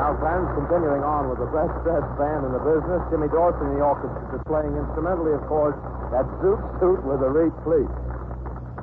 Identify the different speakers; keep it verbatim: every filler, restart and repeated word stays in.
Speaker 1: Now, friends, continuing on with the best-dressed band in the business, Jimmy Dorsey and the Orchestra is playing instrumentally, of course, that Zoot Suit with a Reed Fleet.